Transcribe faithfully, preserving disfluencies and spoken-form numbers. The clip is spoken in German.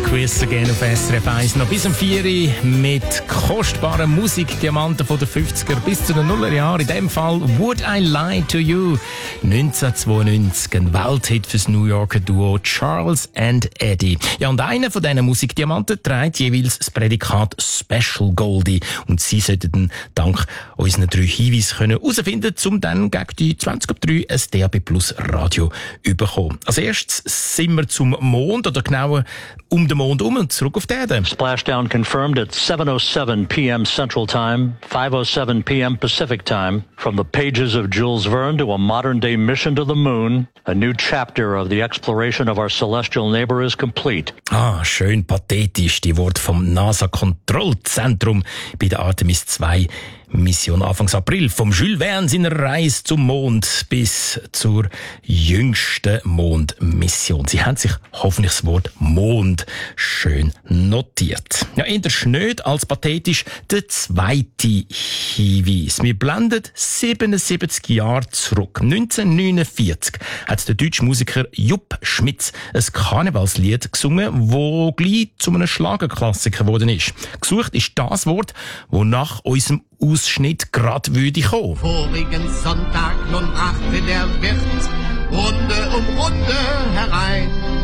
Quiz again auf S R F eins. Noch bis um vier Uhr mit kostbaren Musikdiamanten von den fünfziger bis zu den Nullerjahren. In dem Fall Would I Lie to You? neunzehnhundertzweiundneunzig, ein Welthit fürs New Yorker Duo Charles and Eddie. Ja, und einer von diesen Musikdiamanten trägt jeweils das Prädikat Special Goldie. Und Sie sollten dank unseren drei Hinweisen können herausfinden, um dann gegen die zwanzig ab drei ein D A B Plus Radio zu bekommen. Als erstes sind wir zum Mond, oder genauer um den Mond herum und zurück auf die Erde. Splashdown confirmed at seven oh seven p m Central Time, five oh seven p m Pacific Time. From the pages of Jules Verne to a modern-day mission to the moon, a new chapter of the exploration of our celestial neighbor is complete. Ah, schön pathetisch, die Worte vom NASA-Kontrollzentrum bei der Artemis zwei Mission Anfangs April. Vom Jules Verne seiner Reise zum Mond bis zur jüngsten Mondmission. Sie haben sich hoffentlich das Wort Mond schön notiert. Ja, eher schnöd als pathetisch der zweite Hinweis. Wir blenden siebenundsiebzig Jahre zurück. neunzehnhundertneunundvierzig hat der deutsche Musiker Jupp Schmitz ein Karnevalslied gesungen, wo gleich zu einem Schlagerklassiker geworden ist. Gesucht ist das Wort, wo nach unserem Ausschnitt grad würde kommen. Vorigen Sonntag nun brachte der Wirt Runde um Runde herein.